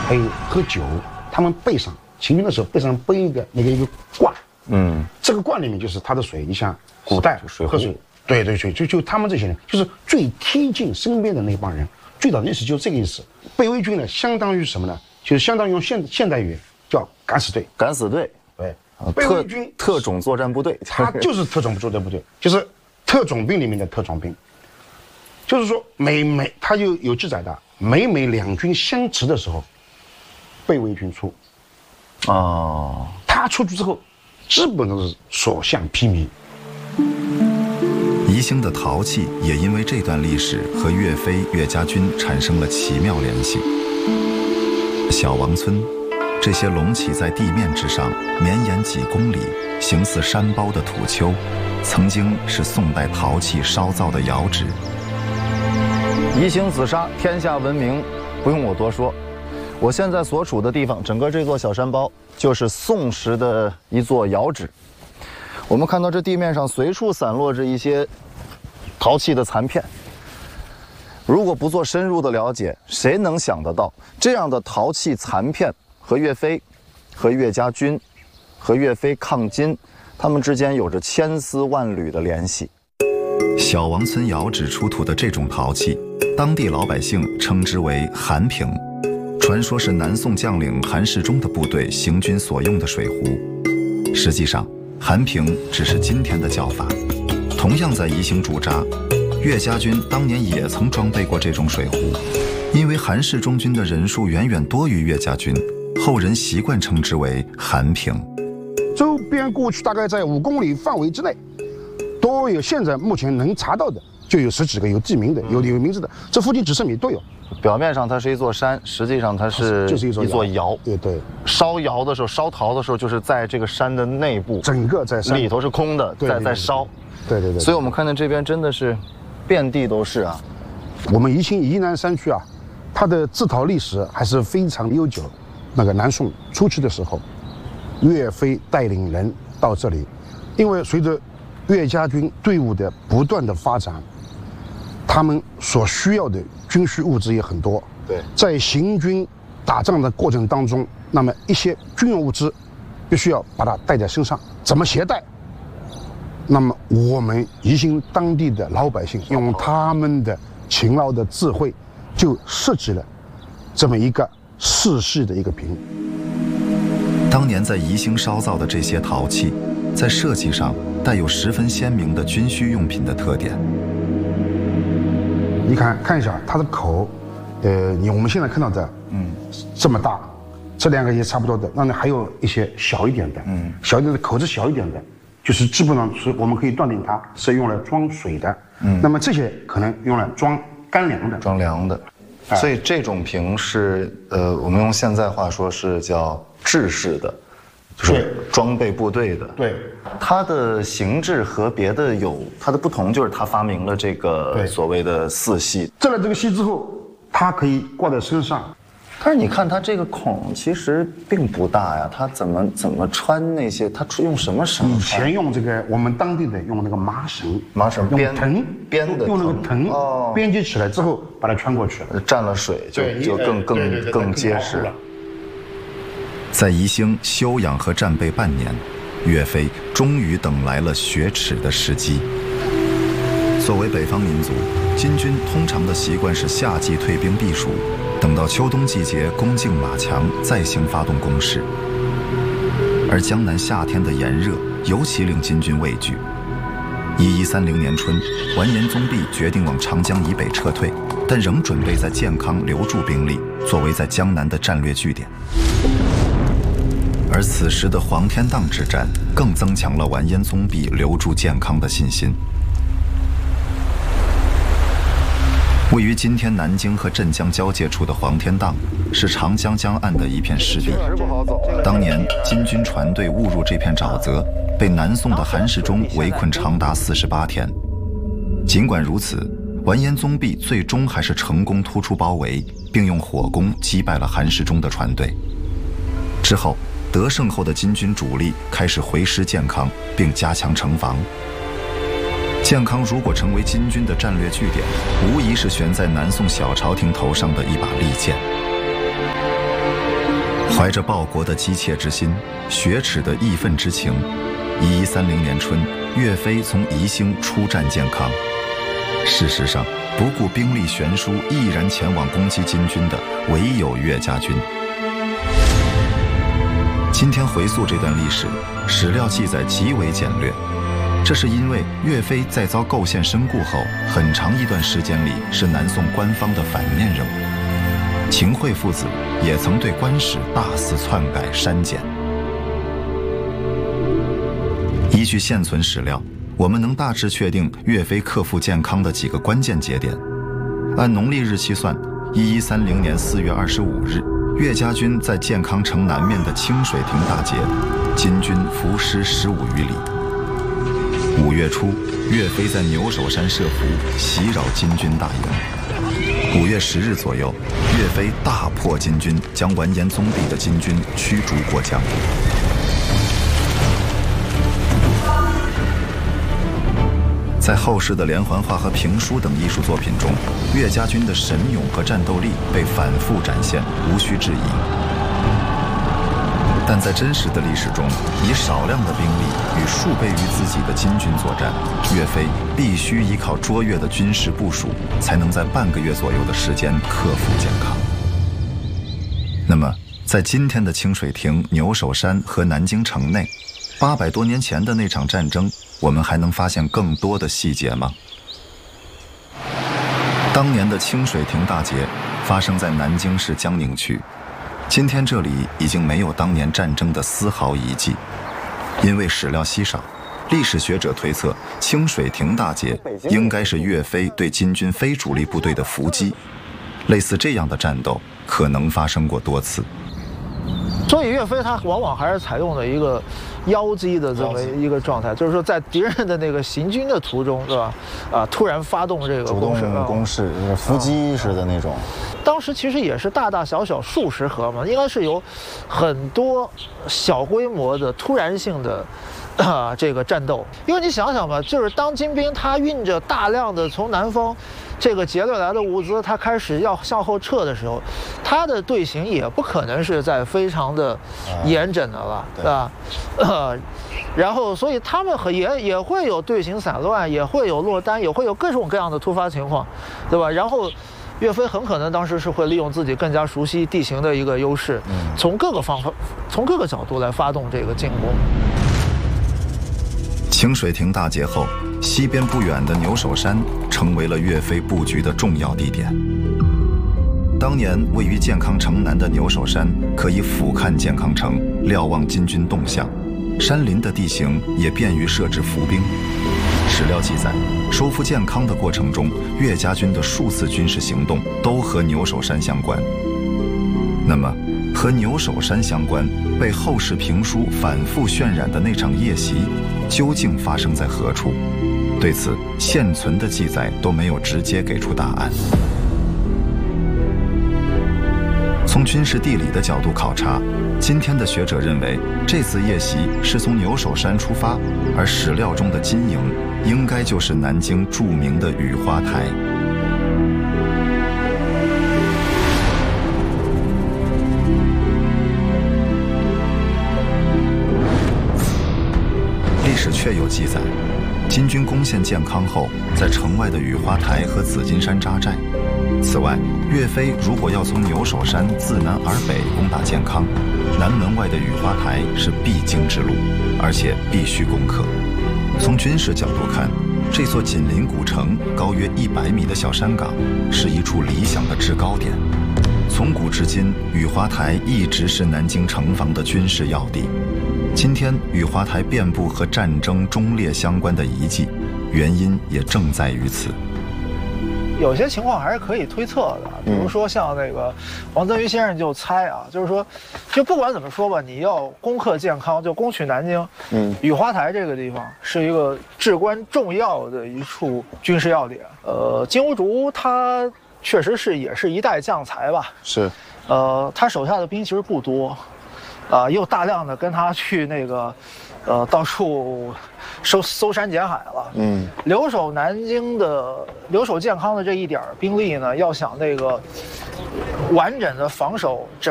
还有喝酒，他们背上行军的时候背上背一个罐，这个罐里面就是他的水。你像古代喝水，对，就他们这些人就是最贴近身边的那帮人，最早的意思就是这个意思。备危军呢，相当于什么呢？就是相当于用现代语叫敢死队。 敢死队， 对，备危军特种作战部队， 他就是特种作战部队，就是特种兵里面的特种兵。就是说他就有记载的，每两军相持的时候，备危军出。 哦， 他出去之后，基本都是所向披靡。 宜兴的陶器也因为这段历史和岳飞、岳家军产生了奇妙联系。小王村，这些隆起在地面之上、绵延几公里、形似山包的土丘，曾经是宋代陶器烧造的窑址。 宜兴紫砂天下闻名，不用我多说。我现在所处的地方，整个这座小山包就是宋时的一座窑址。我们看到这地面上随处散落着一些陶器的残片。如果不做深入的了解，谁能想得到这样的陶器残片和岳飞、和岳家军、和岳飞抗金，他们之间有着千丝万缕的联系？ 小王村窑址出土的这种陶器，当地老百姓称之为韩瓶，传说是南宋将领韩世忠的部队行军所用的水壶。实际上，韩瓶只是今天的叫法。同样在宜兴驻扎，岳家军当年也曾装备过这种水壶，因为韩世忠军的人数远远多于岳家军，后人习惯称之为韩瓶。 周边过去大概在5公里范围之内，都有现在目前能查到的就有10几个有地名的，有名字的，这附近几十米都有。 表面上它是一座山，实际上它就是一座窑。 对， 烧窑的时候，烧陶的时候，就是在这个山的内部， 整个在山里头是空的，在烧。 对。 所以我们看见这边真的是遍地都是啊。 我们宜兴宜南山区啊，它的制陶历史还是非常悠久。那个南宋初期的时候，岳飞带领人到这里，因为随着岳家军队伍的不断的发展，他们所需要的军需物资也很多。 对， 在行军打仗的过程当中，那么一些军用物资必须要把它带在身上，怎么携带？那么我们宜兴当地的老百姓用他们的勤劳的智慧，就设计了这么一个4系的一个瓶。 当年在宜兴烧造的这些陶器，在设计上带有十分鲜明的军需用品的特点。 你看一下它的口，我们现在看到的，这么大，这2个也差不多的。那还有一些小一点的，小一点的口子小一点的，就是基本上是我们可以断定它是用来装水的。那么这些可能用来装干粮的。 装粮的，所以这种瓶是我们用现在话说是叫制式的，就是装备部队的。 对， 它的形制和别的有它的不同，就是它发明了这个所谓的4系。 制了这个系之后，它可以挂在身上。 但是你看它这个孔其实并不大呀，它怎么穿那些？它用什么绳？ 以前用这个我们当地的用那个麻绳，用藤编的， 用那个藤编辑起来之后把它穿过去了， 沾了水就更结实了。 在宜兴休养和战备半年，岳飞终于等来了雪耻的时机。作为北方民族，金军通常的习惯是夏季退兵避暑，等到秋冬季节攻进马墙，再行发动攻势。而江南夏天的炎热尤其令金军畏惧。1130年春，完颜宗弼决定往长江以北撤退，但仍准备在建康留驻兵力，作为在江南的战略据点。而此时的黄天荡之战更增强了完颜宗弼留驻建康的信心。位于今天南京和镇江交界处的黄天荡，是长江江岸的一片湿地。当年金军船队误入这片沼泽，被南宋的韩世忠围困长达48天。尽管如此，完颜宗弼最终还是成功突出包围，并用火攻击败了韩世忠的船队。之后，得胜后的金军主力开始回师建康，并加强城防。建康如果成为金军的战略据点，无疑是悬在南宋小朝廷头上的一把利剑。 怀着报国的急切之心，雪耻的义愤之情，1130年春，岳飞从宜兴出战建康。事实上，不顾兵力悬殊，毅然前往攻击金军的唯有岳家军。今天回溯这段历史，史料记载极为简略，这是因为岳飞在遭构陷身故后，很长一段时间里是南宋官方的反面人物。秦桧父子也曾对官史大肆篡改删减。依据现存史料，我们能大致确定岳飞克复建康的几个关键节点。按农历日期算，1130年4月25日，岳家军在建康城南面的清水亭大捷，金军伏尸15余里。5月初，岳飞在牛首山设伏，袭扰金军大营。5月10日左右，岳飞大破金军，将完颜宗弼的金军驱逐过江。在后世的连环画和评书等艺术作品中，岳家军的神勇和战斗力被反复展现，无需质疑。但在真实的历史中，以少量的兵力与数倍于自己的金军作战，岳飞必须依靠卓越的军事部署，才能在半个月左右的时间克服建康。那么，在今天的清水亭、牛首山和南京城内，800多年前的那场战争，我们还能发现更多的细节吗？当年的清水亭大捷发生在南京市江宁区，今天这里已经没有当年战争的丝毫遗迹，因为史料稀少，历史学者推测清水亭大捷应该是岳飞对金军非主力部队的伏击，类似这样的战斗可能发生过多次。 所以岳飞他往往还是采用了一个邀击的这么一个状态，就是说在敌人的那个行军的途中，是吧？突然发动这个攻势， 主动攻势，就是伏击式的那种。 当时其实也是大大小小数十合嘛，应该是有很多小规模的突然性的这个战斗。因为你想想吧，就是当金兵他运着大量的从南方这个劫掠来的物资，他开始要向后撤的时候，他的队形也不可能是在非常的严整的了，对吧？然后所以他们也会有队形散乱，也会有落单，也会有各种各样的突发情况，对吧？然后岳飞很可能当时是会利用自己更加熟悉地形的一个优势，从各个角度来发动这个进攻。 清水亭大捷后，西边不远的牛首山成为了岳飞布局的重要地点。当年位于建康城南的牛首山可以俯瞰建康城，瞭望金军动向，山林的地形也便于设置伏兵。史料记载，收复建康的过程中，岳家军的数次军事行动都和牛首山相关。那么，和牛首山相关、被后世评书反复渲染的那场夜袭，究竟发生在何处？对此，现存的记载都没有直接给出答案。从军事地理的角度考察，今天的学者认为，这次夜袭是从牛首山出发，而史料中的金营应该就是南京著名的雨花台。历史确有记载，金军攻陷建康后，在城外的雨花台和紫金山扎寨。此外，岳飞如果要从牛首山自南而北攻打建康，南门外的雨花台是必经之路，而且必须攻克。从军事角度看，这座紧邻古城、高约100米的小山岗，是一处理想的制高点。从古至今，雨花台一直是南京城防的军事要地。今天，雨花台遍布和战争忠烈相关的遗迹，原因也正在于此。 有些情况还是可以推测的，比如说像那个王增瑜先生就猜啊，就是说，就不管怎么说吧，你要攻克建康，就攻取南京，雨花台这个地方是一个至关重要的一处军事要点。金兀术他确实也是一代将才吧， 是， 他手下的兵其实不多，也有大量的跟他去那个，到处搜山捡海了。留守建康的这一点兵力呢，要想那个完整的防守整